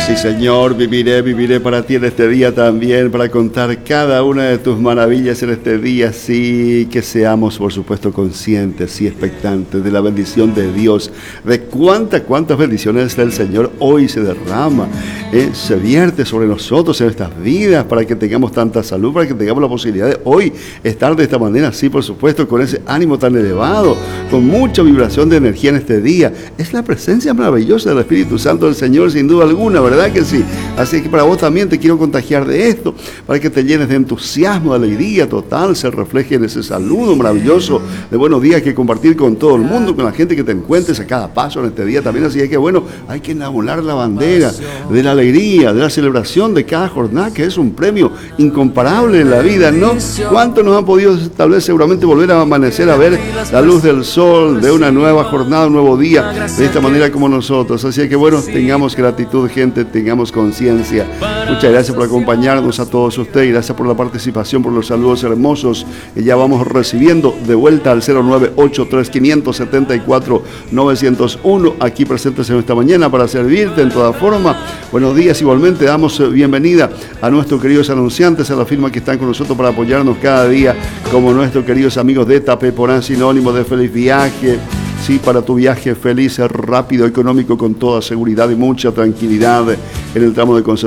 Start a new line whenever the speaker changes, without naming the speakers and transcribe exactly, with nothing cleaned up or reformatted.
Sí, Señor, viviré, viviré para ti en este día también, para contar cada una de tus maravillas en este día. Sí, que seamos, por supuesto, conscientes y expectantes de la bendición de Dios, de cuántas, cuántas bendiciones del Señor hoy se derrama, eh, se vierte sobre nosotros en estas vidas, para que tengamos tanta salud, para que tengamos la posibilidad de hoy estar de esta manera, sí, por supuesto, con ese ánimo tan elevado, con mucha vibración de energía en este día. Es la presencia maravillosa del Espíritu Santo del Señor, sin duda alguna, ¿verdad? ¿Verdad que sí? Así que para vos también te quiero contagiar de esto, para que te llenes de entusiasmo, de alegría total, se refleje en ese saludo maravilloso de buenos días que compartir con todo el mundo, con la gente que te encuentres a cada paso en este día también. Así que bueno, hay que enamorar la bandera de la alegría, de la celebración de cada jornada, que es un premio incomparable en la vida, ¿no? ¿Cuánto nos han podido tal vez seguramente volver a amanecer a ver la luz del sol de una nueva jornada, un nuevo día, de esta manera como nosotros? Así que bueno, tengamos gratitud, gente, tengamos conciencia. Muchas gracias por acompañarnos a todos ustedes, gracias por la participación, por los saludos hermosos que ya vamos recibiendo de vuelta al cero nueve ocho tres cinco siete cuatro nueve cero uno, aquí presentes en esta mañana para servirte en toda forma. Buenos días, igualmente damos bienvenida a nuestros queridos anunciantes, a la firma que están con nosotros para apoyarnos cada día, como nuestros queridos amigos de Tapeporán, sinónimo de feliz viaje. Sí, para tu viaje feliz, rápido, económico, con toda seguridad y mucha tranquilidad en el tramo de Concepción